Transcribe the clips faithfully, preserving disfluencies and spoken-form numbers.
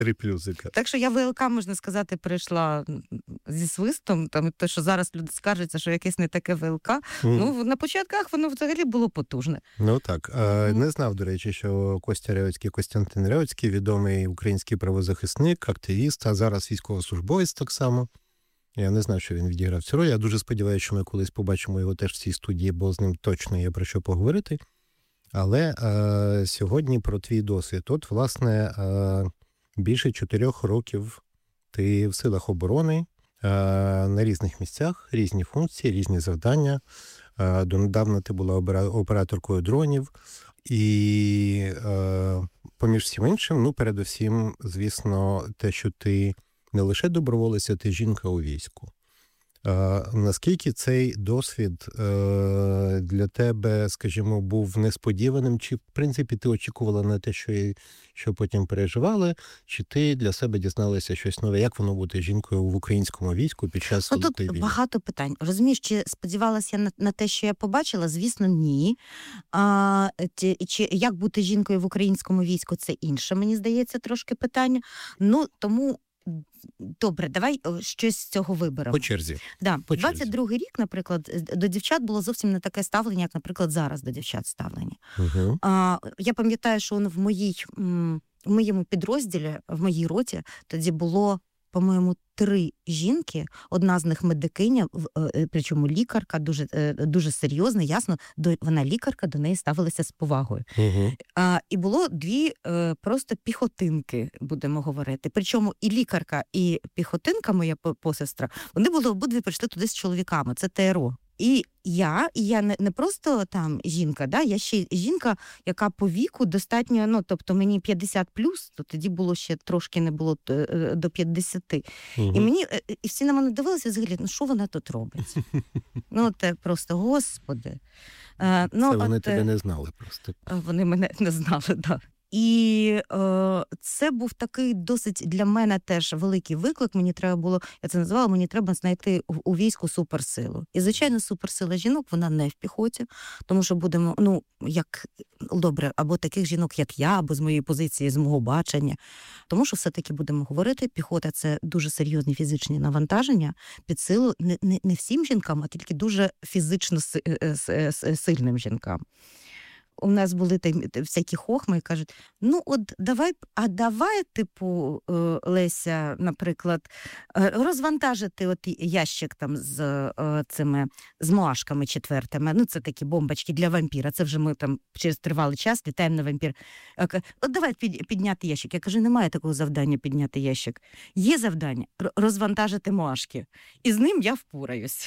Три плюсика. Так що я ВЛК, можна сказати, прийшла зі свистом, там те, що зараз люди скаржаться, що якесь не таке ВЛК. Mm. Ну, на початках воно взагалі було потужне. Ну так. Mm. Не знав, до речі, що Костя Реоцький, Костянтин Реоцький, відомий український правозахисник, активіст, а зараз військовослужбовець так само. Я не знав, що він відіграв цю роль. Я дуже сподіваюся, що ми колись побачимо його теж в цій студії, бо з ним точно є про що поговорити. Але е, сьогодні про твій досвід. От, власне, е, більше чотирьох років ти в силах оборони, е, на різних місцях, різні функції, різні завдання. Е, донедавна ти була операторкою дронів. І е, поміж всім іншим, ну, передусім, звісно, те, що ти не лише доброволець, а ти жінка у війську. Е, наскільки цей досвід е, для тебе, скажімо, був несподіваним? Чи, в принципі, ти очікувала на те, що, що потім переживали? Чи ти для себе дізналася щось нове? Як воно бути жінкою в українському війську під час Великої війни? Тут багато питань. Розумієш, чи сподівалася я на, на те, що я побачила? Звісно, ні. А, чи, чи як бути жінкою в українському війську? Це інше, мені здається, трошки питання. Ну, тому... Добре, давай щось з цього виберемо. По черзі. Да. По черзі. двадцять другий рік, наприклад, до дівчат було зовсім не таке ставлення, як, наприклад, зараз до дівчат ставлення. Угу. А, я пам'ятаю, що в, моїй, в моєму підрозділі, в моїй роті, тоді було, по-моєму, три жінки, одна з них медикиня, причому лікарка, дуже, дуже серйозна, ясно, вона лікарка, до неї ставилися з повагою. Угу. А, і було дві просто піхотинки, будемо говорити. Причому і лікарка, і піхотинка, моя посестра, вони були обидві прийшли туди з чоловіками, це ТРО. І я, і я не, не просто там жінка, да, я ще жінка, яка по віку достатньо, ну, тобто мені п'ятдесят плюс, то тоді було ще трошки не було до п'ятдесяти. Угу. І мені, і всі на мене дивилися взагалі, ну, що вона тут робить? Ну, це просто, господи. Це ну, вони от, тебе не знали просто. Вони мене не знали, так. Да. І е, це був такий досить для мене теж великий виклик. Мені треба було, я це називала, мені треба знайти у, у війську суперсилу. І, звичайно, суперсила жінок, вона не в піхоті, тому що будемо, ну, як, добре, або таких жінок, як я, або з моєї позиції, з мого бачення. Тому що все-таки будемо говорити, піхота – це дуже серйозні фізичні навантаження під силу не, не, не всім жінкам, а тільки дуже фізично сильним жінкам. У нас були там всякі хохми і кажуть, ну от давай, а давай, типу, Леся, наприклад, розвантажити от ящик там з цими, з моашками четвертими, ну це такі бомбочки для вампіра, це вже ми там через тривалий час літаємо на вампір. От давай підняти ящик. Я кажу, немає такого завдання підняти ящик. Є завдання розвантажити моашки. І з ним я впораюсь.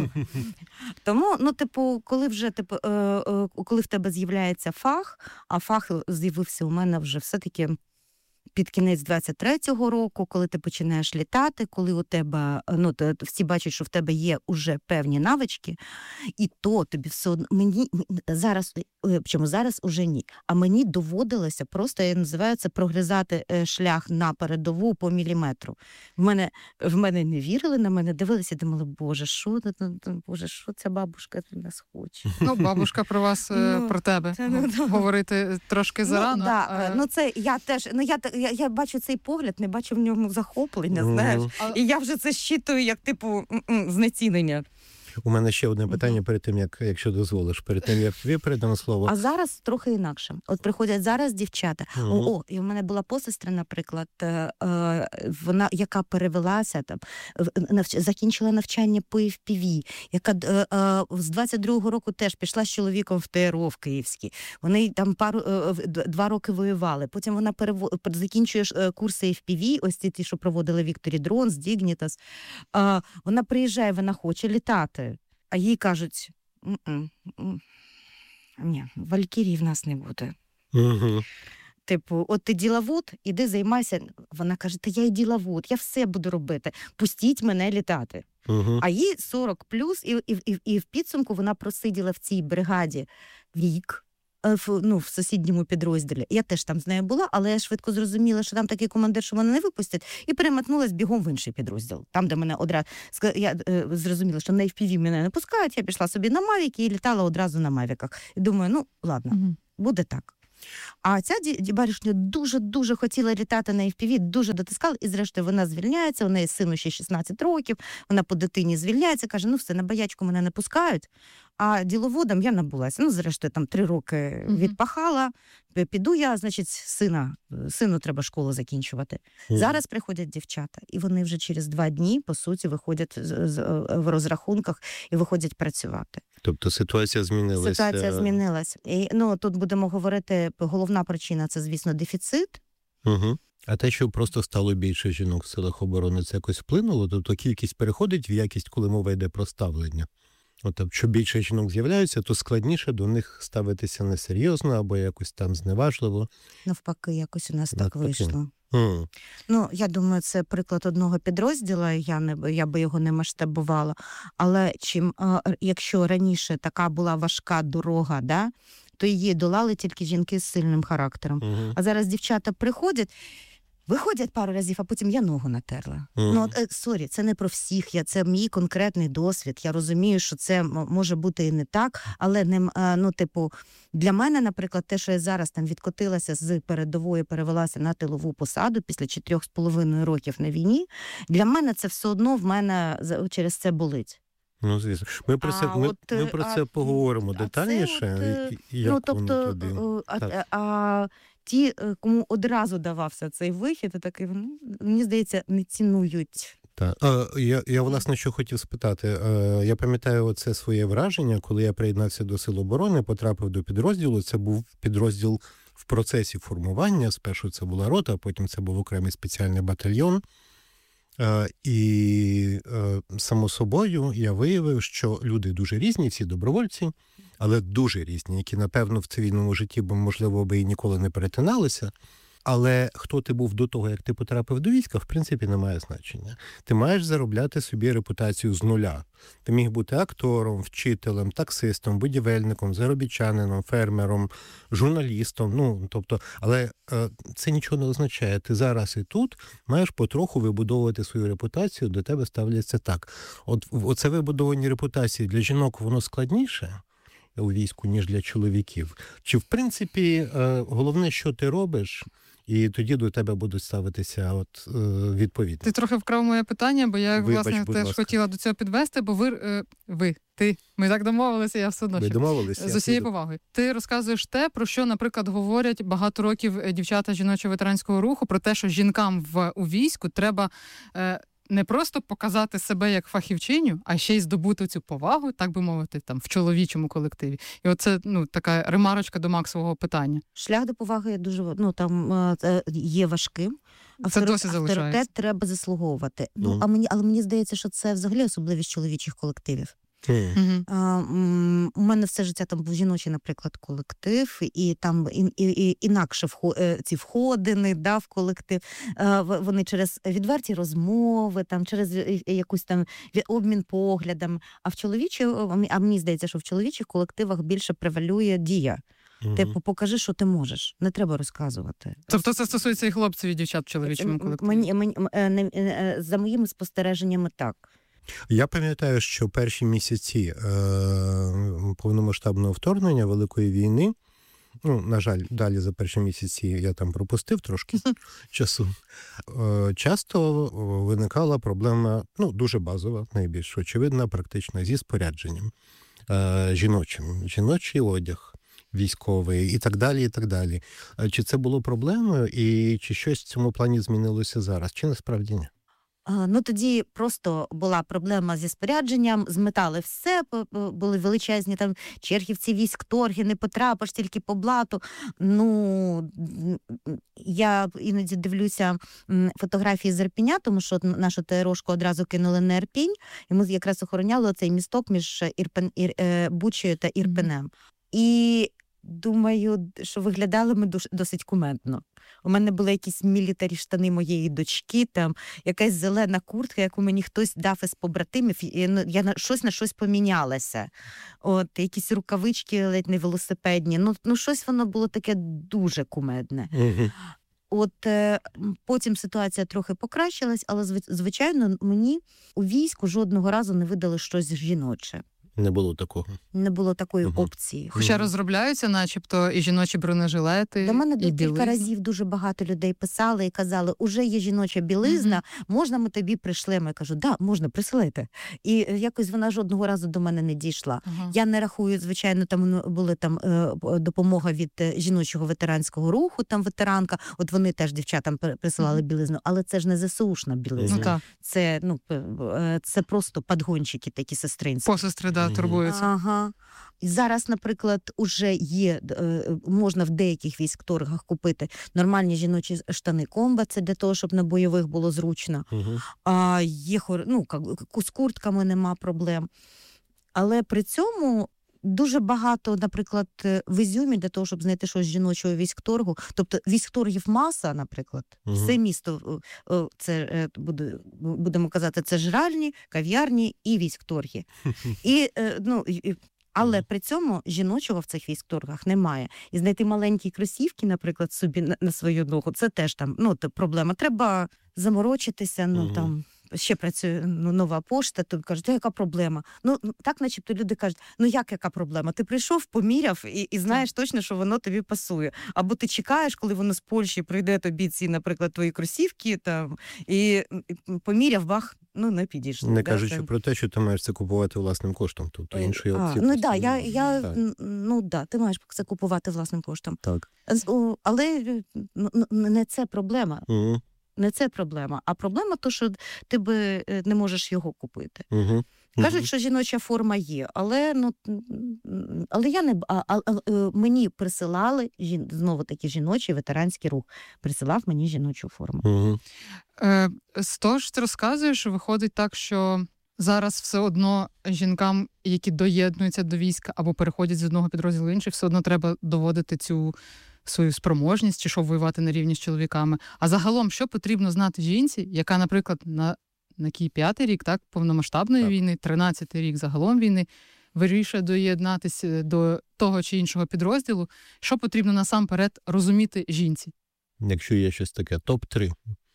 Тому, ну, типу, коли вже, типу, коли в тебе з'являється фах, а фах з'явився у мене вже все-таки під кінець двадцять третього року, коли ти починаєш літати, коли у тебе, ну, то, всі бачать, що в тебе є уже певні навички, і то тобі все одно, мені зараз, чому зараз уже ні, а мені доводилося просто, я називаю це, прогризати шлях на передову по міліметру. В мене, в мене не вірили, на мене дивилися, думали, боже, що, боже, що ця бабушка від нас хоче? Ну, бабушка про вас, ну, про тебе це, ну, говорити трошки зарано. Ну, да, а... ну це я теж, ну я Я, я бачу цей погляд, не бачу в ньому захоплення, знаєш. Mm. І я вже це щитую як, типу, знецінення. У мене ще одне питання перед тим, як, якщо дозволиш, перед тим, як тобі передам слово. А зараз трохи інакше. От приходять зараз дівчата. Mm-hmm. О, о, і в мене була посестра, наприклад, е, вона, яка перевелася, там, навч... закінчила навчання по еф пі ві, яка е, е, з двадцять другого року теж пішла з чоловіком в ТРО в Київській. Вони там пару, е, два роки воювали. Потім вона перев... закінчує курси еф пі ві, ось ці, ті, що проводили Вікторі Дронс, Дігнітас. Е, вона приїжджає, вона хоче літати. А їй кажуть, ні, Валькірії в нас не буде. Угу. Типу, от ти діловод, іди займайся. Вона каже, та я і діловод, я все буду робити, пустіть мене літати. Угу. А їй сорок плюс, і, і, і, і в підсумку вона просиділа в цій бригаді рік. В, ну, в сусідньому підрозділі. Я теж там з нею була, але я швидко зрозуміла, що там такий командир, що мене не випустять, і переметнулась бігом в інший підрозділ. Там, де мене одразу... Я е, зрозуміла, що на еф пі ві мене не пускають, я пішла собі на Мавіки і літала одразу на Мавіках. І думаю, ну, ладно, угу. буде так. А ця ді- баришня дуже-дуже хотіла літати на еф пі ві, дуже дотискала, і зрештою вона звільняється, у неї сину ще шістнадцять років, вона по дитині звільняється, каже, ну все, на боячку мене не пускають, а діловодом я набулася. Ну, зрештою, там три роки Мгм. відпахала, піду я, значить, сина, сину треба школу закінчувати. Мгм. Зараз приходять дівчата, і вони вже через два дні, по суті, виходять з- з- в розрахунках і виходять працювати. Тобто ситуація змінилася. Ситуація змінилась. І, ну, тут будемо говорити, головна причина – це, звісно, дефіцит. Угу. А те, що просто стало більше жінок в силах оборони, це якось вплинуло? Тобто кількість переходить в якість, коли мова йде про ставлення? От, якщо більше жінок з'являються, то складніше до них ставитися несерйозно або якось там зневажливо. Навпаки, якось у нас так Навпаки. вийшло. М. Ну, я думаю, це приклад одного підрозділу, я, не, я би його не масштабувала. Але чим, а, р- якщо раніше така була важка дорога, да, то її долали тільки жінки з сильним характером. Мгм. А зараз дівчата приходять, виходять пару разів, а потім я ногу натерла. Мгм. Ну, от, е, сорі, це не про всіх, я, це мій конкретний досвід. Я розумію, що це м- може бути і не так, але не, м- е, ну, типу, для мене, наприклад, те, що я зараз там відкотилася з передової, перевелася на тилову посаду після чотирьох з половиною років на війні, для мене це все одно в мене за- через це болить. Ну, звісно. Ми про це, А ми, от, ми е, про а, це поговоримо а це детальніше. от, е, і- і як ну, воно тобто, тобі. е, а, Так. а, а ті, е, кому одразу давався цей вихід, то такий, ну, мені здається, не цінують. Так. А, я, я, власне, що хотів спитати. Е, Я пам'ятаю оце своє враження, коли я приєднався до Сил оборони, потрапив до підрозділу. Це був підрозділ в процесі формування. Спершу це була рота, а потім це був окремий спеціальний батальйон. Е, І, е, само собою, я виявив, що люди дуже різні, всі добровольці, але дуже різні, які, напевно, в цивільному житті, бо, можливо, би і ніколи не перетиналися. Але хто ти був до того, як ти потрапив до війська, в принципі, не має значення. Ти маєш заробляти собі репутацію з нуля. Ти міг бути актором, вчителем, таксистом, будівельником, заробітчанином, фермером, журналістом. Ну, тобто, але е, це нічого не означає. Ти зараз і тут маєш потроху вибудовувати свою репутацію, до тебе ставляться так. От оце вибудовані репутації для жінок, воно складніше у війську, ніж для чоловіків. Чи, в принципі, е, головне, що ти робиш, і тоді до тебе будуть ставитися от, е, відповідно. Ти трохи вкрав моє питання, бо я, Вибач, власне, будь теж ласка. хотіла до цього підвести, бо ви, е, ви, ти, ми так домовилися, я все одно Ви ще. домовилися? З усією повагою. Ти розказуєш те, про що, наприклад, говорять багато років е, дівчата жіночого ветеранського руху, про те, що жінкам в, у війську треба е, не просто показати себе як фахівчиню, а ще й здобути цю повагу, так би мовити, там, в чоловічому колективі. І оце, ну, така ремарочка до Максового питання. Шлях до поваги є дуже ну, там, е, е, є важким. Це досі залишається. Авторитет треба заслуговувати. Ну, Мгм. а мені, але мені здається, що це взагалі особливість чоловічих колективів. Мгм. Угу. А, м, у мене все життя там був жіночий, наприклад, колектив, і там і, і, і, інакше вхо, е, ці входини да, в колектив. Е, в- Вони через відверті розмови, там, через е, якусь там ві- обмін поглядами. А в чоловічі, а мені здається, що в чоловічих колективах більше превалює дія. Мгм. Типу, покажи, що ти можеш. Не треба розказувати. Тобто це стосується і хлопців, і дівчат в чоловічому М- колективі. Мені, мені, е, не- е, за моїми спостереженнями, так. Я пам'ятаю, що перші місяці е, повномасштабного вторгнення Великої війни, ну, на жаль, далі за перші місяці я там пропустив трошки часу, е, часто виникала проблема, ну, дуже базова, найбільш очевидна, практично, зі спорядженням е, жіночим. Жіночий одяг військовий і так далі, і так далі. Е, Чи це було проблемою і чи щось в цьому плані змінилося зараз? Чи насправді ні? А, Ну, тоді просто була проблема зі спорядженням, зметали все, п- п- були величезні там чергівці, військторги, не потрапиш тільки по блату. Ну, м, м, я іноді дивлюся м, фотографії з Ірпеня, тому що нашу ТРОшку одразу кинули на Ірпінь, і ми якраз охороняли цей місток між Ірпен, Ір, е, Бучею та Ірпенем. І думаю, що виглядали ми душ- досить кумедно. У мене були якісь мілітарі штани моєї дочки, там якась зелена куртка, яку мені хтось дав із побратимів, і ну, я на щось на щось помінялася. От якісь рукавички ледь не велосипедні. Ну, ну щось воно було таке дуже кумедне. Угу. От е, м, потім ситуація трохи покращилась, але зви- звичайно, мені у війську жодного разу не видали щось жіноче. Не було такого. Не було такої Угу. опції. Хоча Мгм. розробляються начебто і жіночі бронежилети, До мене і декілька білизна. разів дуже багато людей писали і казали, уже є жіноча білизна, можна ми тобі пришлемо? Я кажу, да, можна, присилайте. І е, якось вона жодного разу до мене не дійшла. Ага. Я не рахую, звичайно, там ну, були там е, допомога від е, жіночого ветеранського руху, там ветеранка, от вони теж дівчатам при- присилали Мгм. білизну, але це ж не ЗСУшна білизна. Ну так, Це, ну, п- е, це просто подгончики такі сестринські. посестри, да, Мгм. турбуються. Ага. І зараз, наприклад, уже є, е, можна в деяких військторгах купити нормальні жіночі штани комбат, це для того, щоб на бойових було зручно. Угу. А є хор- ну, как- з куртками нема проблем. Але при цьому дуже багато, наприклад, е, в Ізюмі для того, щоб знайти щось з жіночого військторгу. Тобто військторгів маса, наприклад, Мгм. все місто, е, е, це е, буде, будемо казати, це жральні, кав'ярні і військторги. І, е, ну, і- і- але Мгм. при цьому жіночого в цих військторгах немає. І знайти маленькі кросівки, наприклад, собі на, на свою ногу, це теж там, ну, то проблема. Треба заморочитися, ну, Мгм. там, ще працює ну, нова пошта, то кажуть, «А яка проблема? Ну, ну, так начебто люди кажуть, ну як яка проблема? Ти прийшов, поміряв і, і знаєш точно, що воно тобі пасує. Або ти чекаєш, коли воно з Польщі прийде тобі ці, наприклад, твої кросівки, там, і, і поміряв, бах, ну не підійшли. Не да, кажучи це- про те, що ти маєш це купувати власним коштом, тобто іншої А, опції. ну просто да, я, немає. я Так. н- ну да, ти маєш це купувати власним коштом. Так. З- о, Але е, ну, ну, не це проблема. Угу. Не це проблема. А проблема то, що ти би е, не можеш його купити. Угу. Кажуть, що жіноча форма є, але ну м, але я не б- а, а, а, е, мені присилали жін, знову таки жіночий ветеранський рух. Присилав мені жіночу форму. Угу. Е, з того ж ти розказуєш, виходить так, що зараз все одно жінкам, які доєднуються до війська або переходять з одного підрозділу в інший, все одно треба доводити цю свою спроможність чи що воювати на рівні з чоловіками. А загалом, що потрібно знати жінці, яка, наприклад, на, на кій п'ятий рік, так, повномасштабної Так. війни, тринадцятий рік загалом війни, вирішує доєднатися до того чи іншого підрозділу, що потрібно насамперед розуміти жінці? Якщо є щось таке, топ три.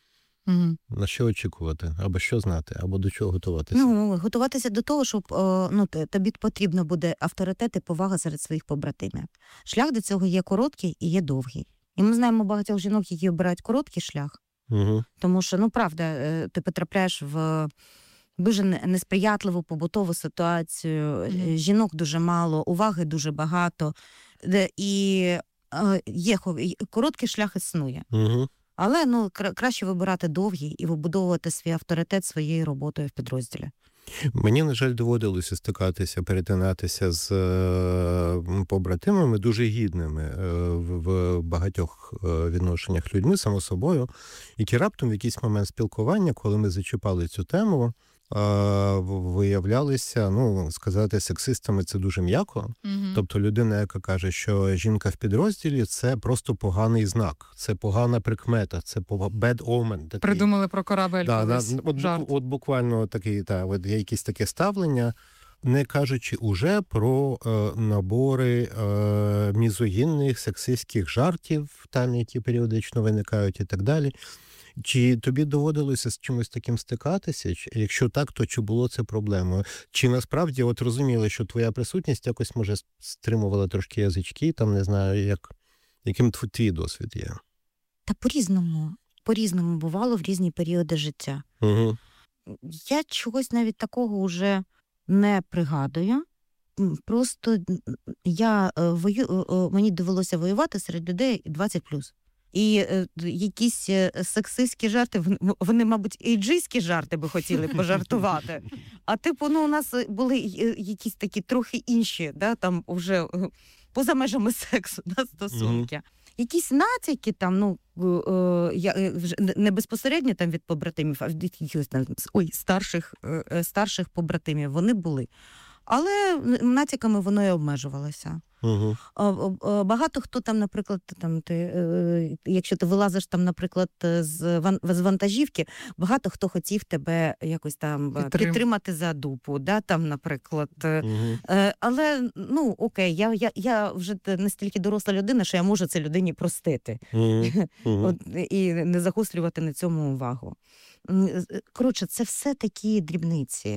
Угу. На що очікувати, або що знати, або до чого готуватися. Ну, готуватися до того, щоб е, ну, т- тобі потрібно буде авторитет і повага серед своїх побратимів. Шлях до цього є короткий і є довгий. І ми знаємо багатьох жінок, які обирають короткий шлях, Угу. тому що, ну, правда, е, ти потрапляєш в дуже не- несприятливу побутову ситуацію, е, Мгм. жінок дуже мало, уваги дуже багато, де- і е, є хо- і короткий шлях існує. Угу. Але ну, кра- краще вибирати довгий і вибудовувати свій авторитет своєю роботою в підрозділі. Мені, на жаль, доводилося стикатися, перетинатися з е, побратимами дуже гідними е, в, в багатьох е, відношеннях людьми, само собою, які раптом в якийсь момент спілкування, коли ми зачіпали цю тему, е, виявлялися, ну, сказати сексистами це дуже м'яко. Угу. Тобто людина, яка каже, що жінка в підрозділі, це просто поганий знак, це погана прикмета, це пога- bad omen. Такий. Придумали про корабель Да, да, колись. от, жарт. от буквально такий, та, от є якесь таке ставлення, не кажучи уже про е, набори е, мізогінних, сексистських жартів, там, які періодично виникають і так далі. Чи тобі доводилося з чимось таким стикатися? Чи- Якщо так, то чи було це проблемою? Чи насправді от розуміли, що твоя присутність якось, може, стримувала трошки язички, там, не знаю, як, яким тв- твій досвід є? Та по-різному, по-різному бувало в різні періоди життя. Угу. Я чогось навіть такого вже не пригадую. М, Просто м, я е, вою... е, е, мені довелося воювати серед людей двадцять плюс. І е, д- якісь е, сексистські жарти, вон- вони, мабуть, ейджистські жарти би хотіли пожартувати. А типу, ну, у нас були е, якісь такі трохи інші, да, там вже е, поза межами сексу, да, стосунки. Якісь натяки там, ну, е, е, я, е, вже не- не безпосередньо там від побратимів, а від якихось там ой, старших, е, е, старших побратимів вони були. Але натяками воно і обмежувалося. Угу. А, а, а, Багато хто там, наприклад, там ти, е, якщо ти вилазиш там, наприклад, з ван- з вантажівки, багато хто хотів тебе якось там е, Підтрим- підтримати за дупу, да, там, наприклад. Е, Угу. Е, Але ну окей, я, я, я вже т- настільки доросла людина, що я можу це людині простити. От, і не загострювати на цьому увагу. М, з- Коротше, це все такі дрібниці.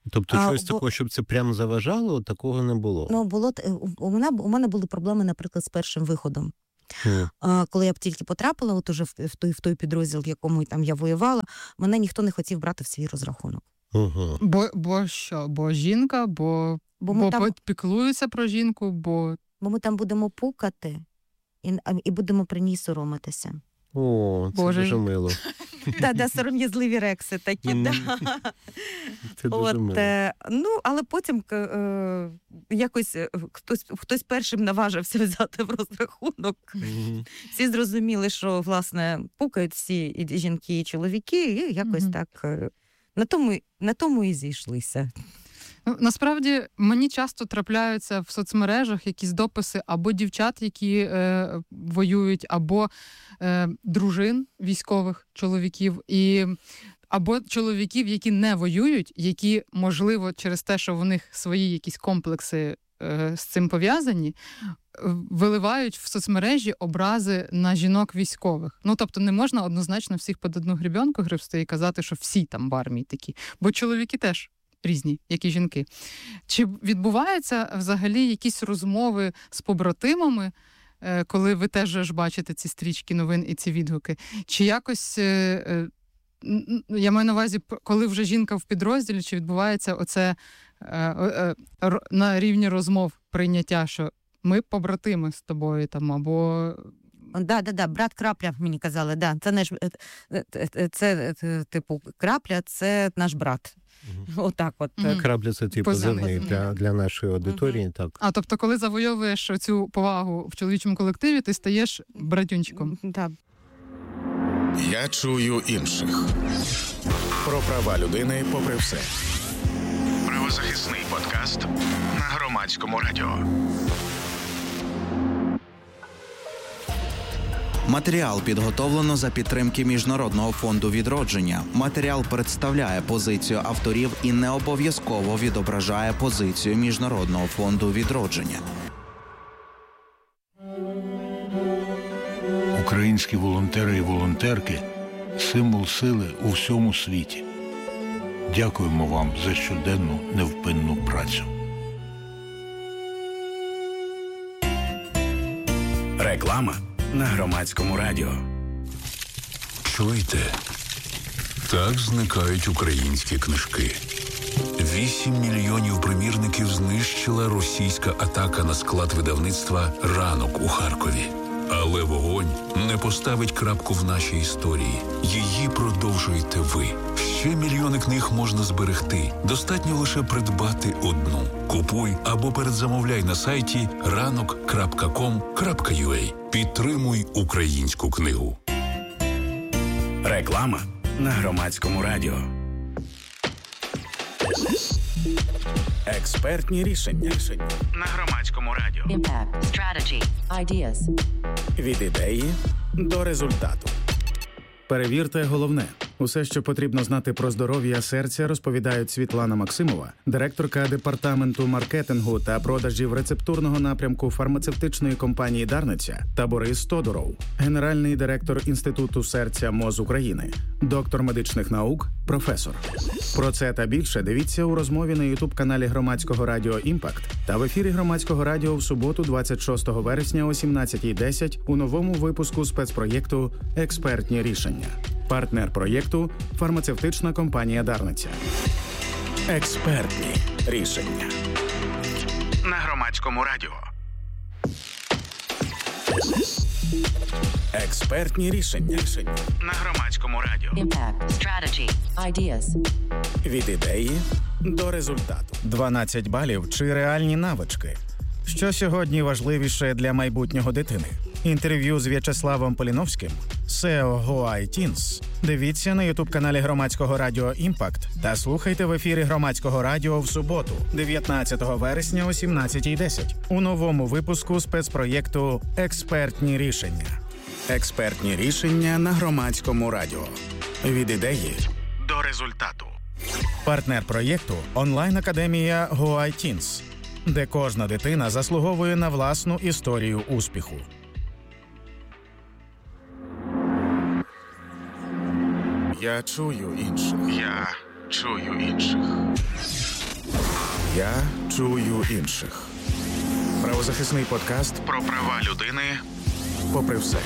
Тобто А, щось бо- такого, щоб це прямо заважало, такого не було? Ну, було т- у мене у мене були проблеми, наприклад, з першим виходом. Хм. А, коли я б тільки потрапила, от уже в, в той в той підрозділ, в якому там я воювала, мене ніхто не хотів брати в свій розрахунок. Угу. Бо, бо що? Бо жінка, бо, Бо бо, ми там, піклуються про жінку, бо бо ми там будемо пукати і, а- і будемо при ній соромитися. О, це Боже. дуже мило. Та, да, сором'язливі рекси такі, Мгм. да. Це дуже От, мило. е, ну, але потім е, е, якось е, хтось, хтось першим наважився взяти в розрахунок. Мгм. Всі зрозуміли, що, власне, пукають всі і жінки, і чоловіки, і якось Мгм. так е, на тому, на тому і зійшлися. Ну, насправді мені часто трапляються в соцмережах якісь дописи або дівчат, які е, воюють, або е, дружин військових чоловіків, і або чоловіків, які не воюють, які, можливо, через те, що в них свої якісь комплекси е, з цим пов'язані, е, виливають в соцмережі образи на жінок військових. Ну, тобто не можна однозначно всіх під одну гребенку гребсти і казати, що всі там в армії такі. Бо чоловіки теж різні, як і жінки. Чи відбуваються взагалі якісь розмови з побратимами, е, коли ви теж ж бачите ці стрічки новин і ці відгуки? Чи якось, е, е, н- н- я маю на увазі, п- коли вже жінка в підрозділі, чи відбувається оце е, е, р- на рівні розмов прийняття, що ми побратими з тобою там, або Да, да, да, брат Крапля, мені казали, да. Це наш е, е, е, це, е, типу, Крапля, це наш брат. Мгм. Отак от. е, Мгм. Крабля це типу Позивний. позивний для, для нашої аудиторії, так. а тобто, коли завойовуєш цю повагу в чоловічому колективі, ти стаєш братюнчиком. Да. Я чую інших. Про права людини попри все. Правозахисний подкаст на Громадському радіо. Матеріал підготовлено за підтримки Міжнародного фонду відродження. Матеріал представляє позицію авторів і не обов'язково відображає позицію Міжнародного фонду відродження. Українські волонтери і волонтерки – символ сили у всьому світі. Дякуємо вам за щоденну невпинну працю. Реклама на Громадському радіо. Чуєте? Так зникають українські книжки. Вісім мільйонів примірників знищила російська атака на склад видавництва «Ранок» у Харкові. Але вогонь не поставить крапку в нашій історії. Її продовжуєте ви. Ще мільйони книг можна зберегти. Достатньо лише придбати одну. Купуй або передзамовляй на сайті ранок крапка ком крапка ю а. Підтримуй українську книгу. Реклама на Громадському радіо. Експертні рішення на Громадському радіо. Impact, strategy, ideas. Від ідеї до результату. Перевірте головне. Усе, що потрібно знати про здоров'я серця, розповідають Світлана Максимова, директорка департаменту маркетингу та продажів рецептурного напрямку фармацевтичної компанії «Дарниця», та Борис Тодуров, генеральний директор Інституту серця МОЗ України, доктор медичних наук, професор. Про це та більше дивіться у розмові на ютуб-каналі Громадського радіо «Імпакт» та в ефірі Громадського радіо в суботу двадцять шостого вересня о сімнадцятій десять у новому випуску спецпроєкту «Експертні рішення». Партнер проєкту – фармацевтична компанія «Дарниця». Експертні рішення на Громадському радіо. Експертні рішення на Громадському радіо. Impact, strategy, ideas. Від ідеї до результату. дванадцять балів чи реальні навички? Що сьогодні важливіше для майбутнього дитини? Інтерв'ю з В'ячеславом Поліновським, сео Go iTeens. Дивіться на ютуб-каналі Громадського радіо «Імпакт» та слухайте в ефірі Громадського радіо в суботу, дев'ятнадцятого вересня о сімнадцятій десять у новому випуску спецпроєкту «Експертні рішення». Експертні рішення на Громадському радіо. Від ідеї до результату. Партнер проєкту – онлайн-академія Go iTeens, де кожна дитина заслуговує на власну історію успіху. Я чую інших. Я чую інших. Я чую інших. Правозахисний подкаст про права людини попри все.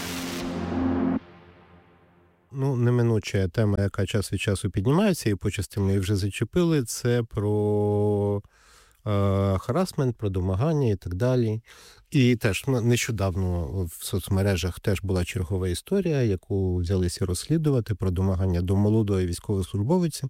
Ну, неминуча тема, яка час від часу піднімається, і почасти ми її вже зачепили, це про е, харасмент, про домагання і так далі. І теж ну, нещодавно в соцмережах теж була чергова історія, яку взялися розслідувати про домагання до молодої військовослужбовиці.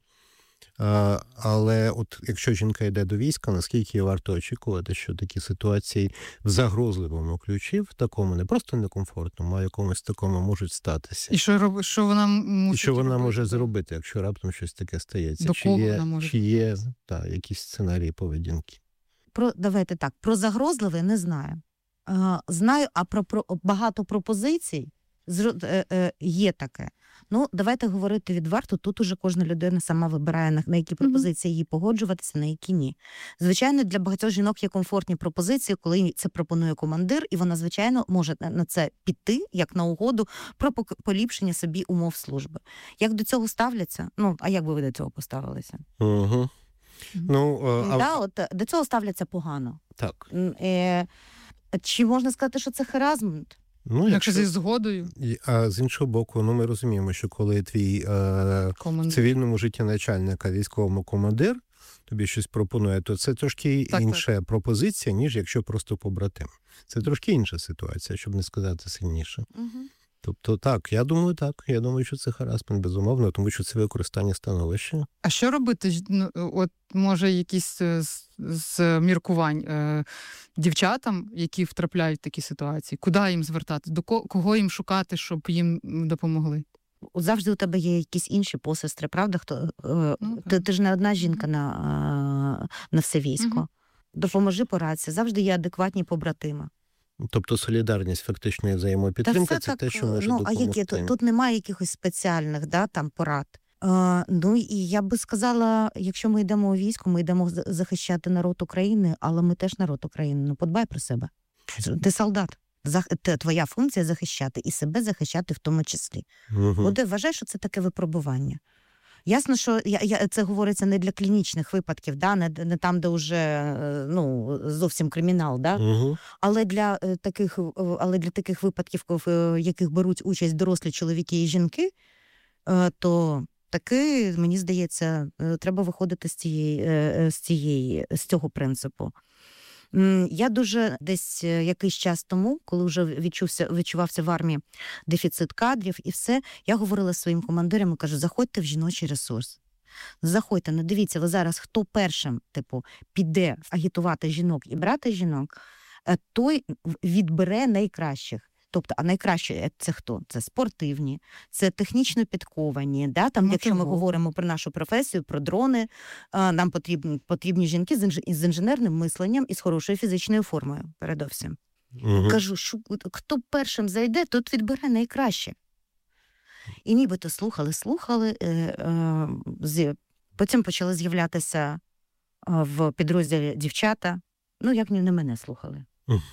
А, але от якщо жінка йде до війська, наскільки варто очікувати, що такі ситуації в загрозливому ключі, в такому не просто некомфортному, а якомусь такому можуть статися. І що, роб... що вона мусить І що вона робити? може зробити, якщо раптом щось таке стається? До чи кого є, вона може? Чи є та, якісь сценарії поведінки? Про, давайте так, про загрозливе не знаю. Е, знаю, а про, про багато пропозицій зро, е, е, є таке. Ну, давайте говорити відверто, тут уже кожна людина сама вибирає, на, на які пропозиції їй погоджуватися, на які ні. Звичайно, для багатьох жінок є комфортні пропозиції, коли це пропонує командир, і вона, звичайно, може на це піти, як на угоду, про поліпшення собі умов служби. Як до цього ставляться? Ну, а як би ви до цього поставилися? Угу. Ну, а... да, от, до цього ставляться погано. Так. Е, чи можна сказати, що це харазмент? Ну, якщо... якщо зі згодою. А з іншого боку, ну ми розуміємо, що коли твій е, в цивільному житті начальника, військовому командир тобі щось пропонує, то це трошки так, інша так. пропозиція, ніж якщо просто побратим. Це трошки інша ситуація, щоб не сказати сильніше. Угу. Тобто так, я думаю так. Я думаю, що це харассмент, безумовно, тому що це використання становища. А що робити? Ну, от може якісь з, з міркувань е, дівчатам, які втрапляють в такі ситуації? Куди їм звертати? До кого, кого їм шукати, щоб їм допомогли? Завжди у тебе є якісь інші посестри, правда? Хто е, ну, ти, ти ж не одна жінка на, на все військо. Угу. Допоможи, порадься. Завжди є адекватні побратими. Тобто солідарність, фактична взаємопідтримка, це так, те, що може ну, допомогти. А які? Тут, тут немає якихось спеціальних да, там, порад. Е, ну і я би сказала, якщо ми йдемо у військо, ми йдемо захищати народ України, але ми теж народ України. Ну, подбай про себе. Ти солдат. Твоя функція захищати і себе захищати в тому числі. Угу. От вважай, що це таке випробування. Ясно, що я, я, це говориться не для клінічних випадків, да? не, не там, де вже ну, зовсім кримінал, да? Угу. але, для таких, але для таких випадків, в яких беруть участь дорослі чоловіки і жінки, то таки, мені здається, треба виходити з, цієї, з, цієї, з цього принципу. Я дуже десь якийсь час тому, коли вже відчувся, відчувався в армії дефіцит кадрів і все, я говорила своїм командирам і кажу, заходьте в жіночий ресурс. Заходьте, не дивіться, ви зараз хто першим типу, піде агітувати жінок і брати жінок, той відбере найкращих. Тобто, а найкраще це хто? Це спортивні, це технічно підковані. Да? Там, ну, якщо ми говоримо про нашу професію, про дрони, нам потрібні, потрібні жінки з, інж... з інженерним мисленням і з хорошою фізичною формою, передовсім. Угу. Кажу, що хто першим зайде, тот відбере найкраще. І нібито слухали, слухали, е, е, з... потім почали з'являтися в підрозділі дівчата. Ну, як не мене слухали.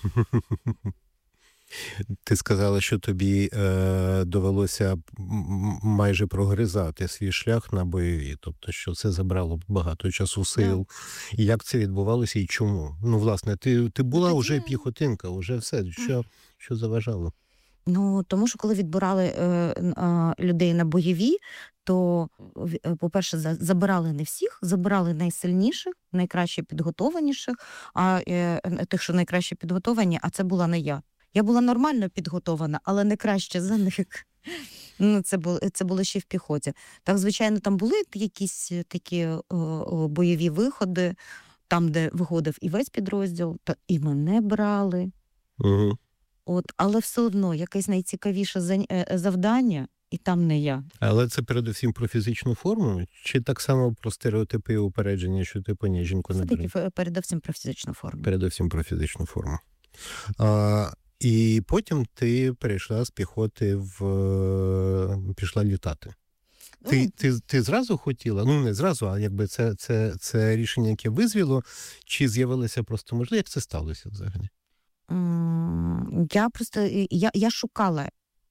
Ти сказала, що тобі е, довелося майже прогризати свій шлях на бойові, тобто, що це забрало багато часу, сил. Yeah. І як це відбувалося і чому? Ну, власне, ти, ти була вже yeah. піхотинка, вже все. Що, що заважало? Ну, тому що коли відбирали е, е, людей на бойові, то, по-перше, забирали не всіх, забирали найсильніших, найкраще підготованіших, а е, тих, що найкраще підготовані, а це була не я. Я була нормально підготована, але не краще за них. Ну, це було, це було ще в піхоті. Так, звичайно, там були якісь такі о, о, бойові виходи, там, де виходив і весь підрозділ, та і мене брали. Угу. От, але все одно, якесь найцікавіше завдання, і там не я. Але це передусім про фізичну форму? Чи так само про стереотипи і упередження, що типу ні, жінку не беруть? Все-таки передусім про фізичну форму. Передусім про фізичну форму. А, і потім ти перейшла з піхоти в... пішла літати. Ну, ти, ти, ти зразу хотіла? Ну, не зразу, а якби це, це, це рішення, яке визвіло, чи з'явилося просто можливо? Як це сталося взагалі? Я просто, я, я шукала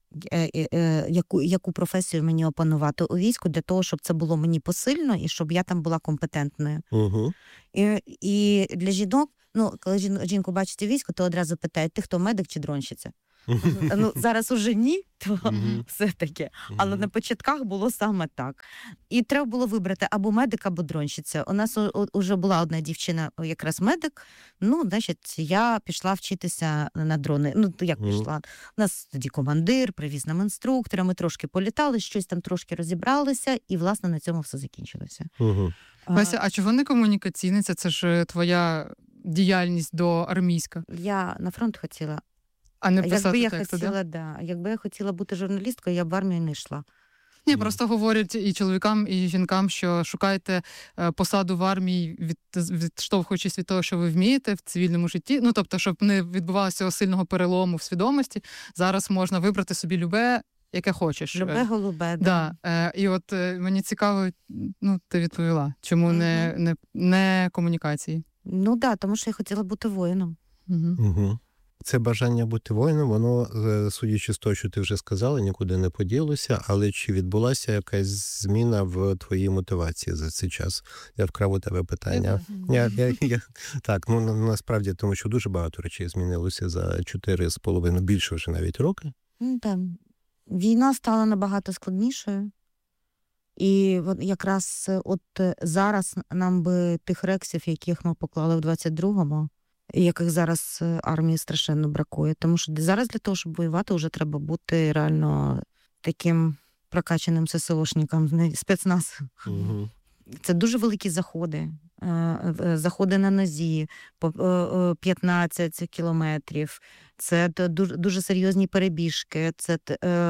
яку, яку професію мені опанувати у війську, для того, щоб це було мені посильно і щоб я там була компетентною. Угу. І, і для жінок, ну, коли жінку бачить у війську, то одразу питають, ти хто, медик чи дронщиця? Ну, зараз уже ні, то mm-hmm. все таке. Але mm-hmm. на початках було саме так. І треба було вибрати або медик, або дронщиця. У нас вже була одна дівчина, якраз медик. Ну, значить, я пішла вчитися на дрони. Ну, як mm-hmm. пішла? У нас тоді командир, привіз нам інструктора, ми трошки політали, щось там трошки розібралися, і, власне, на цьому все закінчилося. Mm-hmm. Вася, а чого не комунікаційниця? Це ж твоя діяльність доармійська. Я на фронт хотіла. А не писати якби я тексти, хотіла, да? Да. Якби я хотіла бути журналісткою, я б в армію не йшла. Ні, mm. просто говорять і чоловікам, і жінкам, що шукайте посаду в армії, від, відштовхуючись від того, що ви вмієте в цивільному житті. Ну, тобто, щоб не відбувалося цього сильного перелому в свідомості, зараз можна вибрати собі любе, яке хочеш. Любе голубе, да. да. І от мені цікаво, ну, ти відповіла, чому mm-hmm. не, не, не комунікації? Ну, так, да, тому що я хотіла бути воїном. Угу. Угу. Це бажання бути воїном, воно, судячи з того, що ти вже сказала, нікуди не поділося, але чи відбулася якась зміна в твоїй мотивації за цей час? Я вкрав у тебе питання. Я, я, я, так, ну насправді, тому що дуже багато речей змінилося за чотири з половиною, більше вже навіть роки. Ну, так. Війна стала набагато складнішою. І от якраз от зараз нам би тих рексів, яких ми поклали в двадцять другому, яких зараз армії страшенно бракує. Тому що зараз для того, щоб воювати, вже треба бути реально таким прокачаним ССОшником, спецназ. Угу. Це дуже великі заходи. Заходи на нозі по п'ятнадцять кілометрів. Це дуже, дуже серйозні перебіжки. Це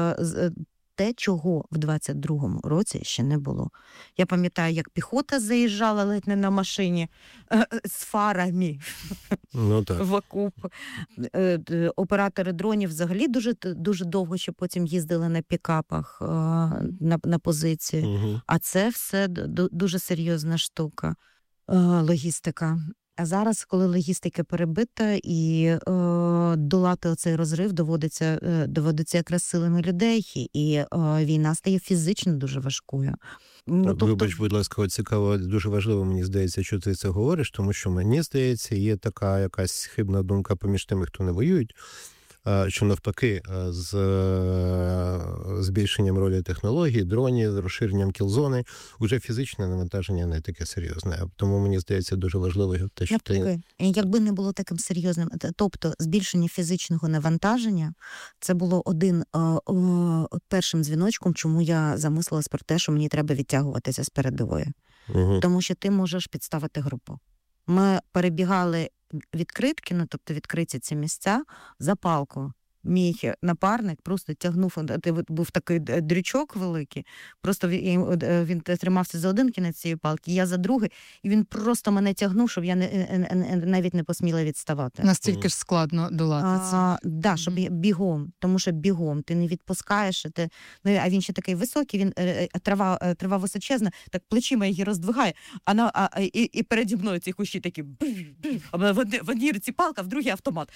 те, чого в двадцять другому році ще не було. Я пам'ятаю, як піхота заїжджала ледь не на машині е, з фарами ну, так. в окоп. Е, оператори дронів взагалі дуже, дуже довго ще потім їздили на пікапах е, на, на позиції. Угу. А це все д- дуже серйозна штука, е, логістика. А зараз, коли логістика перебита і е, долати оцей розрив доводиться, е, доводиться якраз силами людей, і е, війна стає фізично дуже важкою. Ну, так, тобто... Вибач, будь ласка, от цікаво, дуже важливо, мені здається, що ти це говориш, тому що, мені здається, є така якась хибна думка поміж тими, хто не воюють, що навпаки, з збільшенням ролі технологій, дронів, з розширенням кілзони, вже фізичне навантаження не таке серйозне. Тому, мені здається, дуже важливо те, що навпаки. ти... Якби не було таким серйозним, тобто збільшення фізичного навантаження, це було один о, о, першим дзвіночком, чому я замислилась про те, що мені треба відтягуватися з передової. Угу. Тому що ти можеш підставити групу. Ми перебігали відкритки, ну, тобто відкриті ці місця, за палку. Мій напарник просто тягнув, був такий дрючок великий, просто він, він тримався за один кінець цієї палки, я за другий, і він просто мене тягнув, щоб я не, навіть не посміла відставати. Настільки ж складно долати це. А, да, щоб бігом, тому що бігом, ти не відпускаєш, ти, ну, а він ще такий високий, він, трава, трава височезна, так плечима її роздвигає, а, на, а і, і переді мною ці кущі такі, а в одній руці палка, в другій автомат.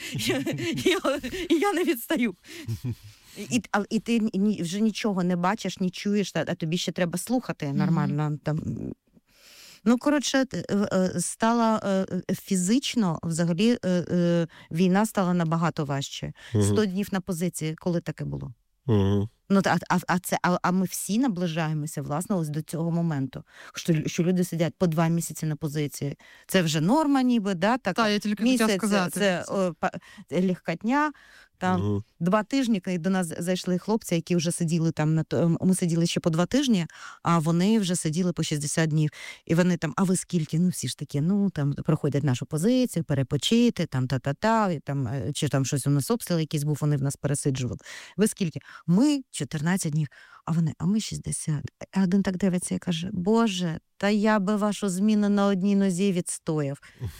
І я не відстаю. І, а, і ти ні, вже нічого не бачиш, не чуєш, а тобі ще треба слухати нормально. Mm-hmm. Там. Ну, коротше, стала фізично, взагалі, війна стала набагато важче. Mm-hmm. Сто днів на позиції, коли таке було? Mm-hmm. Ну, а, а, а, це, а, а ми всі наближаємося, власне, ось до цього моменту. Що, що люди сидять по два місяці на позиції. Це вже норма ніби, да? Так, Та, я тільки місяць, хотіла сказати. Це, це о, легкотня. Там угу. два тижні, і до нас зайшли хлопці, які вже сиділи там, на то, ми сиділи ще по два тижні, а вони вже сиділи по шістдесят днів. І вони там, а ви скільки? Ну, всі ж такі, ну, там, проходять нашу позицію, перепочити, там, та-та-та, і, там, чи там щось у нас обстріл якийсь був, вони в нас пересиджували. Ви скільки? Ми чотирнадцять днів, а вони, а ми шістдесят. А один так дивиться і каже, Боже, та я би вашу зміну на одній нозі відстояв.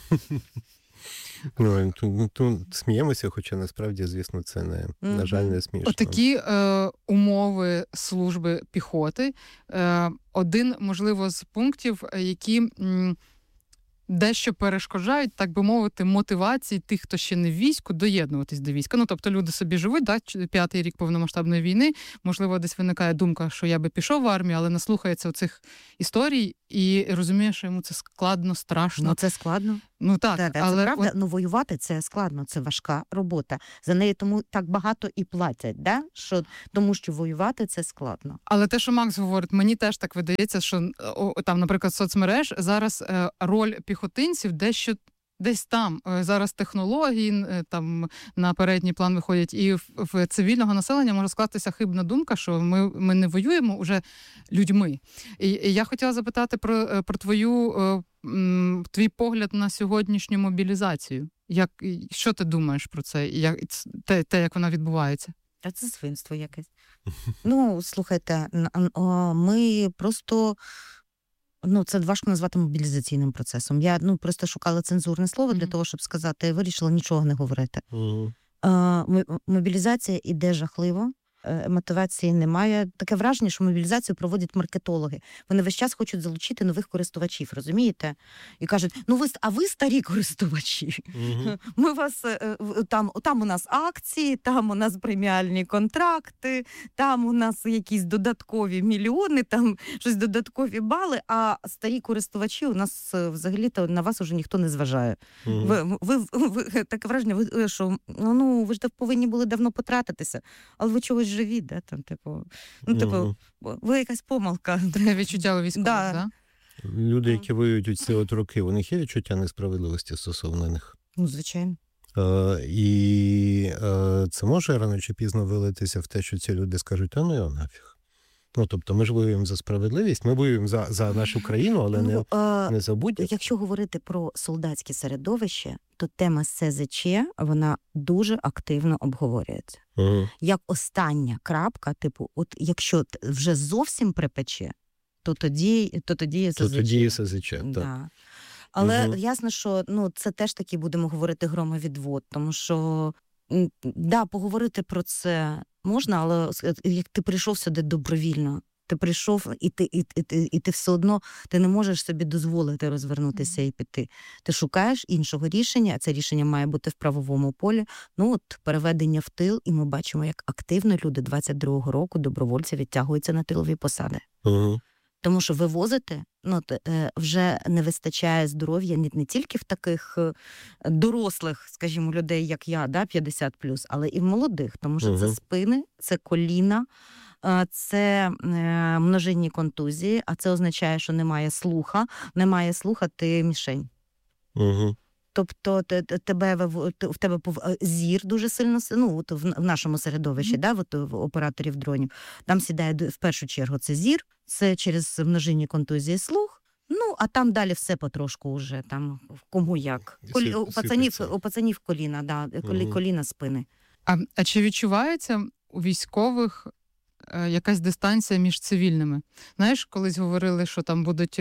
Ну, тут, тут сміємося, хоча насправді, звісно, це не, mm-hmm. на жаль, не смішно. Отакі е, умови служби піхоти. Е, один, можливо, з пунктів, які м, дещо перешкоджають, так би мовити, мотивації тих, хто ще не в війську, доєднуватись до війська. Ну, тобто люди собі живуть, да, п'ятий рік повномасштабної війни, можливо, десь виникає думка, що я би пішов в армію, але наслухається оцих історій і розуміє, що йому це складно, страшно. Ну, це складно. Ну, так, да, да, але... Це правда, от... ну, воювати це складно, це важка робота. За неї тому так багато і платять, да? Що, тому що воювати це складно. Але те, що Макс говорить, мені теж так видається, що о, там, наприклад, соцмереж, зараз е, роль піхотинців дещо десь там. Е, зараз технології е, там на передній план виходять. І в, в цивільного населення може скластися хибна думка, що ми, ми не воюємо уже людьми. І, і я хотіла запитати про, про твою, е, м, твій погляд на сьогоднішню мобілізацію. Як, що ти думаєш про це? Як, те, те, як вона відбувається? Та це свинство якесь. Ну, слухайте, ми просто, ну, це важко назвати мобілізаційним процесом. Я, ну, просто шукала цензурне слово mm-hmm. для того, щоб сказати, вирішила нічого не говорити. Mm-hmm. Мобілізація іде жахливо. Мотивації немає. Таке враження, що мобілізацію проводять маркетологи. Вони весь час хочуть залучити нових користувачів, розумієте? І кажуть, ну ви, а ви старі користувачі. Угу. Ми вас, там, там у нас акції, там у нас преміальні контракти, там у нас якісь додаткові мільйони, там щось додаткові бали, а старі користувачі у нас взагалі-то на вас уже ніхто не зважає. Угу. Ви, ви, ви, ви, таке враження, ви, що ну, ви ж повинні були давно потратитися, але ви чогось живі, да, там, типу, ну, типу, mm-hmm. ви якась помилка. Таке відчуття у військових, да. да? Люди, які воюють у ці от роки, у них є відчуття несправедливості стосовно них? Ну, звичайно. Е, і е, це може рано чи пізно вилитися в те, що ці люди скажуть, а ну його нафіг. Ну, тобто ми ж воюємо за справедливість, ми воюємо за, за нашу країну, але ну, не, е, не за будь-яку. Якщо говорити про солдатське середовище, то тема ес зет че, вона дуже активно обговорюється. Угу. Як остання крапка, типу, от якщо вже зовсім припече, то тоді, то тоді ес зет че. То тоді ес зет че, так. Да. Але угу. ясно, що ну, це теж таки, будемо говорити, громовідвод, тому що, да, поговорити про це можна, але як ти прийшов сюди добровільно, ти прийшов, і ти, і, і, і, і ти все одно ти не можеш собі дозволити розвернутися mm-hmm. і піти. Ти шукаєш іншого рішення, а це рішення має бути в правовому полі. Ну от переведення в тил, і ми бачимо, як активно люди двадцять другого року, добровольці, відтягуються на тилові посади. Mm-hmm. Тому що вивозити, ну, вже не вистачає здоров'я не, не тільки в таких дорослих, скажімо, людей, як я, да, п'ятдесят плюс, але і в молодих. Тому що угу. це спини, це коліна, це множинні контузії, а це означає, що немає слуха. Немає слуха, ти мішень. Угу. Тобто тебе, в тебе зір дуже сильно, ну, от в нашому середовищі, mm-hmm. да, от, в операторів дронів, там сідає в першу чергу це зір, це через множинні контузії слух, ну, а там далі все потрошку вже, там, кому як. Колі, у, пацанів, у пацанів коліна, да, колі, mm-hmm. коліна, спини. А, а чи відчувається у військових якась дистанція між цивільними? Знаєш, колись говорили, що там будуть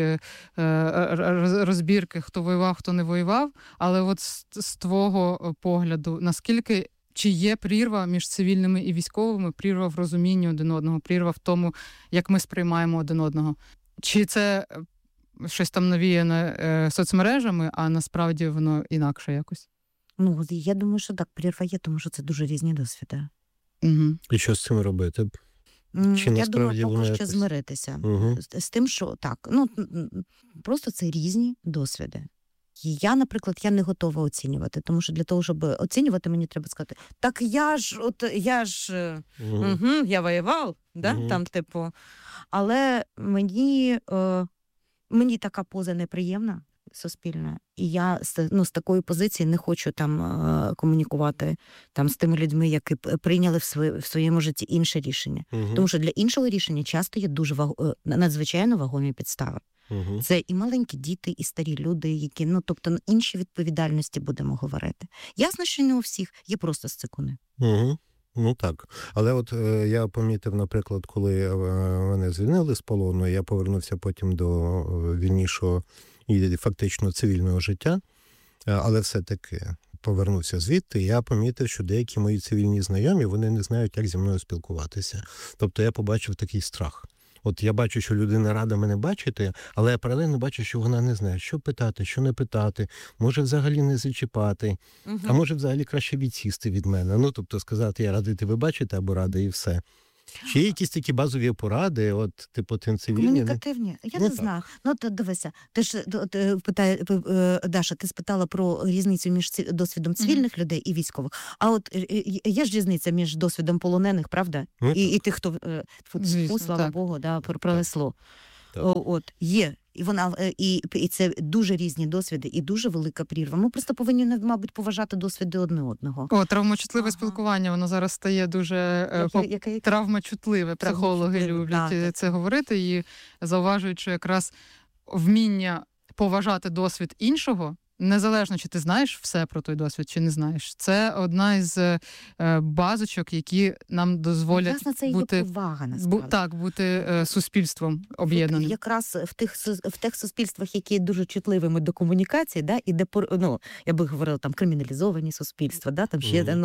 розбірки, хто воював, хто не воював, але от з, з твого погляду, наскільки, чи є прірва між цивільними і військовими, прірва в розумінні один одного, прірва в тому, як ми сприймаємо один одного? Чи це щось там навіяне соцмережами, а насправді воно інакше якось? Ну, я думаю, що так, прірва є, тому що це дуже різні досвіди. Угу. І що з цим робити? Чи я думаю, поки що якось... змиритися угу. з, з тим, що так, ну, просто це різні досвіди. І я, наприклад, я не готова оцінювати, тому що для того, щоб оцінювати, мені треба сказати, так я ж, от, я ж, угу. Угу, я воював, да? Угу. Там, типу, але мені, е, мені така поза неприємна, суспільна. І я ну, з такої позиції не хочу там комунікувати там, з тими людьми, які прийняли в, свої, в своєму житті інше рішення. Угу. Тому що для іншого рішення часто є дуже ваг... надзвичайно вагомі підстави. Угу. Це і маленькі діти, і старі люди, які, ну, тобто, на інші відповідальності будемо говорити. Ясно, що не у всіх, є просто сцикуни. Угу. Ну так. Але от е, я помітив, наприклад, коли е, мене звільнили з полону, я повернувся потім до е, вільнішого і фактично цивільного життя, але все-таки повернувся звідти, і я помітив, що деякі мої цивільні знайомі, вони не знають, як зі мною спілкуватися. Тобто я побачив такий страх. От я бачу, що людина рада мене бачити, але я паралельно бачу, що вона не знає, що питати, що не питати, може взагалі не зачіпати, угу. а може взагалі краще відсісти від мене. Ну, тобто сказати, я радий тебе бачити або радий і все. Чи є якісь такі базові поради, от, типу, цивільні? Комунікативні? Я не, не знаю. Ну, то дивися, ти ж ти питає, Даша, ти спитала про різницю між досвідом цивільних mm-hmm. людей і військових. А от є ж різниця між досвідом полонених, правда? Mm-hmm. І, і тих, хто, Звісно, слава так. Богу, да, пролесло. От, є. І вона і, і це дуже різні досвіди, і дуже велика прірва. Ми просто повинні, мабуть, поважати досвіди одне одного. О, травмочутливе ага. спілкування, воно зараз стає дуже яке, яке, яке? травмочутливе. Психологи люблять так, це так. говорити і зауважують, що якраз вміння поважати досвід іншого, незалежно, чи ти знаєш все про той досвід, чи не знаєш. Це одна із е, базочок, які нам дозволять Власне, це бути, є повага, насправді. Бу, так, бути е, суспільством об'єднаним. Якраз в тих, в тих суспільствах, які дуже чутливими до комунікації, да, і де, ну, я би говорила, там, криміналізовані суспільства, да, там ще mm-hmm. ну,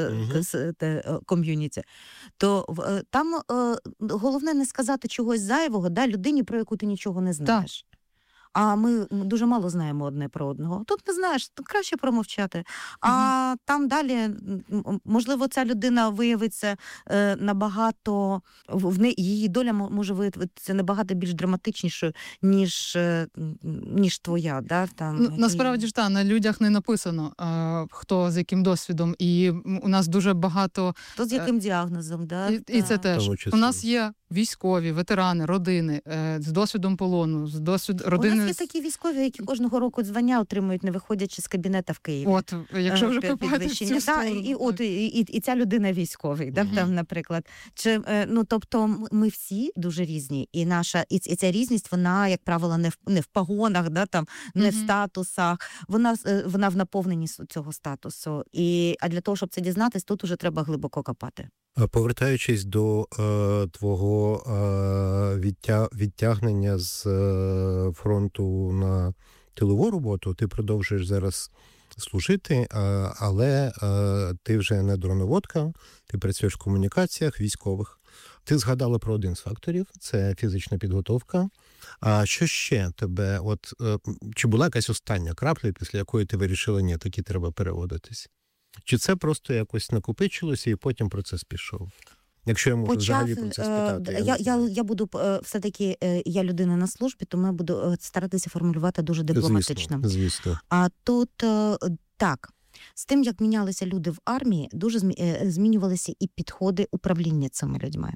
mm-hmm. ком'юніті, то там е, головне не сказати чогось зайвого, да, людині, про яку ти нічого не знаєш. Так. А ми дуже мало знаємо одне про одного. Тут не знаєш, тут краще промовчати. А mm-hmm. там далі, можливо, ця людина виявиться е, набагато, в неї, її доля може виявитися набагато більш драматичнішою, ніж, е, ніж твоя. Да? Там, ну, насправді ж так, на людях не написано, е, хто з яким досвідом. І у нас дуже багато... Хто з яким е, діагнозом. Да? І, і це теж. У нас є військові, ветерани, родини е, з досвідом полону, з досвід родини. У нас є такі військові, які кожного року звання отримують, не виходячи з кабінета в Києві. От, якщо вже копати в цю сторону. І, от, і, і, і ця людина військовий, да, mm-hmm. там, наприклад. Чи, ну, тобто ми всі дуже різні, і наша і, і ця різність, вона, як правило, не в, не в погонах, да, там, не mm-hmm. в статусах, вона, вона в наповненні цього статусу. І, а для того, щоб це дізнатись, тут уже треба глибоко копати. Повертаючись до е, твого е, відтя, відтягнення з е, фронту на тилову роботу, ти продовжуєш зараз служити, е, але е, ти вже не дроноводка, ти працюєш в комунікаціях військових. Ти згадала про один з факторів – це фізична підготовка. А що ще тебе, от е, чи була якась остання крапля, після якої ти вирішила, ні, таки треба переводитись? Чи це просто якось накопичилося і потім процес пішов? Якщо я можу Почав, взагалі про це спитати. Я, я, я, я буду, все-таки, я людина на службі, тому я буду старатися формулювати дуже дипломатично. Звісно, звісно. А тут так, з тим, як мінялися люди в армії, дуже змінювалися і підходи управління цими людьми.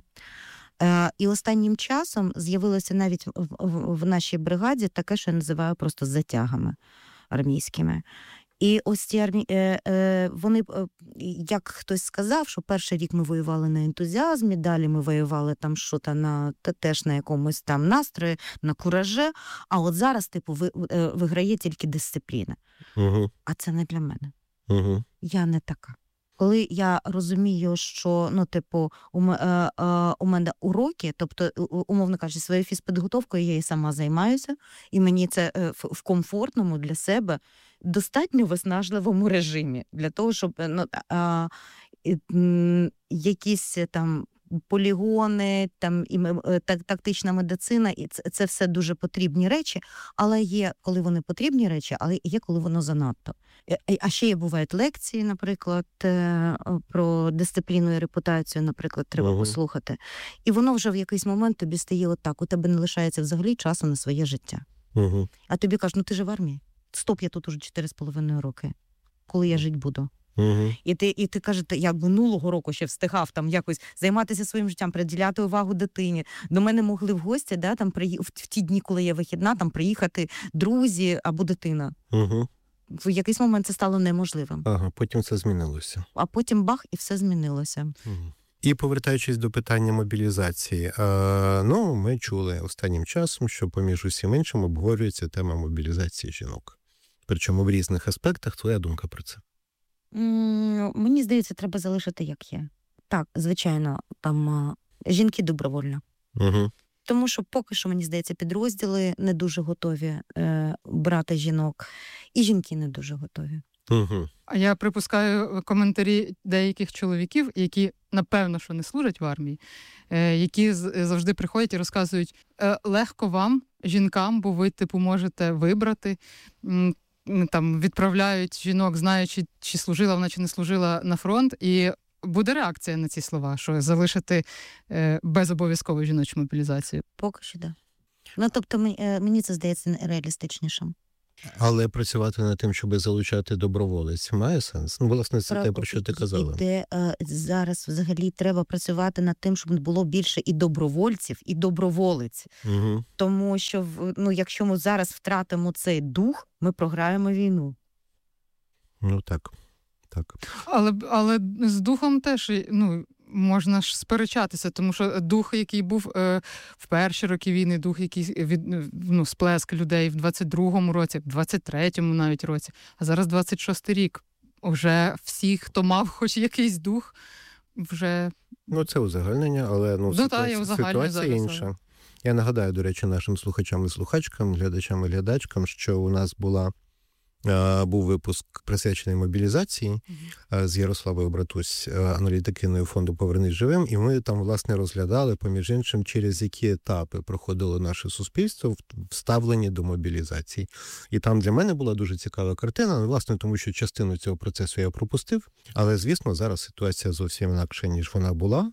І останнім часом з'явилося навіть в, в, в нашій бригаді таке, що я називаю просто затягами армійськими. І ось ці армії, е, е, вони, як хтось сказав, що перший рік ми воювали на ентузіазмі, далі ми воювали там що-то на, теж на якомусь там настрої, на кураже, а от зараз, типу, ви, е, виграє тільки дисципліна. Угу. А це не для мене. Угу. Я не така. Коли я розумію, що, ну, типу, у, е, е, у мене уроки, тобто, умовно кажучи, своєю фізпідготовкою я і сама займаюся, і мені це е, в, в комфортному для себе, достатньо виснажливому режимі, для того, щоб, ну, а, е, якісь там полігони, там, і, так, тактична медицина, і це, це все дуже потрібні речі, але є, коли вони потрібні речі, але є, коли воно занадто. А ще є, бувають лекції, наприклад, про дисципліну і репутацію, наприклад, треба uh-huh. послухати. І воно вже в якийсь момент тобі стає отак, у тебе не лишається взагалі часу на своє життя. Uh-huh. А тобі кажуть, ну ти ж в армії. Стоп, я тут уже чотири з половиною роки. Коли я жити буду? Uh-huh. І ти, і ти кажеш, я минулого року ще встигав там якось займатися своїм життям, приділяти увагу дитині. До мене могли в гості, да, там, при, в, в ті дні, коли я вихідна, там приїхати друзі або дитина. Uh-huh. В якийсь момент це стало неможливим. Ага, потім це змінилося. А потім бах, і все змінилося. Uh-huh. І повертаючись до питання мобілізації, е, ну, ми чули останнім часом, що поміж усім іншим обговорюється тема мобілізації жінок. Причому в різних аспектах. Твоя думка про це? М-м, мені здається, треба залишити як є. Так, звичайно, там жінки добровольно. Угу. Тому що поки що, мені здається, підрозділи не дуже готові е, брати жінок. І жінки не дуже готові. Угу. А я припускаю коментарі деяких чоловіків, які, напевно, що не служать в армії, які завжди приходять і розказують, легко вам, жінкам, бо ви, типу, можете вибрати, там, відправляють жінок, знаючи, чи служила вона, чи не служила на фронт, і буде реакція на ці слова, що залишити безобов'язкову жіночу мобілізацію? Поки що, так. Да. Ну, тобто, мені це здається реалістичнішим. Але працювати над тим, щоб залучати доброволець, має сенс? Ну, власне, це про, те, про що ти казала. Де е, зараз взагалі треба працювати над тим, щоб було більше і добровольців, і доброволець. Угу. Тому що, ну, якщо ми зараз втратимо цей дух, ми програємо війну. Ну, так. так. Але, але з духом теж, ну, можна ж сперечатися, тому що дух, який був е, в перші роки війни, дух, який від, ну, сплеск людей в двадцять другому році, в двадцять третьому навіть році, а зараз двадцять шостий рік. Уже всі, хто мав хоч якийсь дух, вже... Ну, це узагальнення, але ну, ну, ситуація, та, ситуація зараз, інша. Але... Я нагадаю, до речі, нашим слухачам і слухачкам, глядачам і глядачкам, що у нас була був випуск присвячений мобілізації mm-hmm. з Ярославою Братусь, аналітикиною фонду «Повернись живим», і ми там, власне, розглядали, поміж іншим, через які етапи проходило наше суспільство в ставленні до мобілізації. І там для мене була дуже цікава картина, власне, тому що частину цього процесу я пропустив, але, звісно, зараз ситуація зовсім інакша, ніж вона була.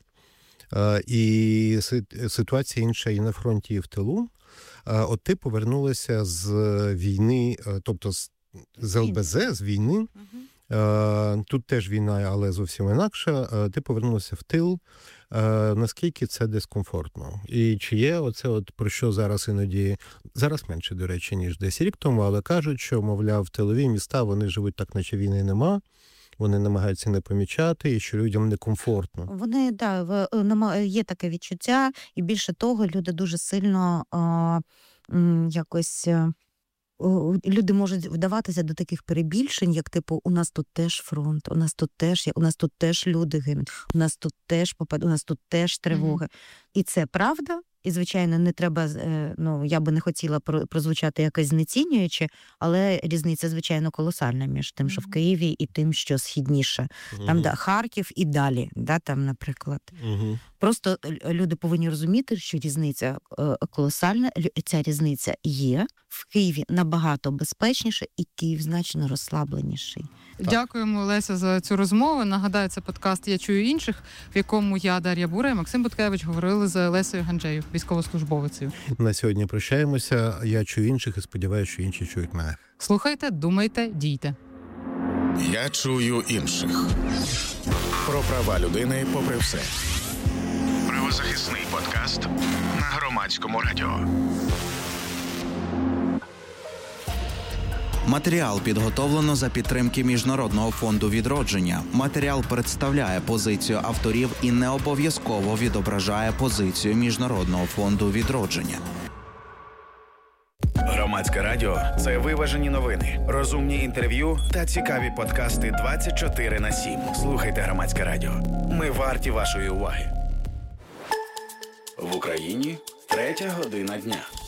І ситуація інша і на фронті, і в тилу. От ти повернулася з війни, тобто з з ЛБЗ, з війни. Uh-huh. Тут теж війна, але зовсім інакша. Ти повернувся в тил. Наскільки це дискомфортно? І чи є оце, от про що зараз іноді, зараз менше, до речі, ніж десь рік тому, але кажуть, що, мовляв, тилові міста, вони живуть так, наче війни нема, вони намагаються не помічати, і що людям некомфортно. Вони, так, да, є таке відчуття, і більше того, люди дуже сильно а, якось... Люди можуть вдаватися до таких перебільшень, як типу, у нас тут теж фронт, у нас тут теж, у нас тут теж люди гинуть, у нас тут теж попад, у нас тут теж тривоги. Mm-hmm. І це правда. І, звичайно, не треба, ну, я би не хотіла прозвучати якось знецінюючи, але різниця, звичайно, колосальна між тим, що в Києві, і тим, що східніше. Mm-hmm. Там, да, Харків і далі, да, там, наприклад. Mm-hmm. Просто люди повинні розуміти, що різниця колосальна, ця різниця є. В Києві набагато безпечніше, і Київ значно розслабленіший. Так. Дякуємо, Леся, за цю розмову. Нагадаю, це подкаст «Я чую інших», в якому я, Дар'я Бура і Максим Буткевич говорили з Лесею Ганджею, військовослужбовицею. На сьогодні прощаємося. Я чую інших і сподіваюся, що інші чують мене. Слухайте, думайте, дійте. Я чую інших. Про права людини попри все. Правозахисний подкаст на Громадському радіо. Матеріал підготовлено за підтримки Міжнародного фонду відродження. Матеріал представляє позицію авторів і не обов'язково відображає позицію Міжнародного фонду відродження. Громадське радіо – це виважені новини, розумні інтерв'ю та цікаві подкасти двадцять чотири на сім. Слухайте Громадське радіо. Ми варті вашої уваги. В Україні третя година дня.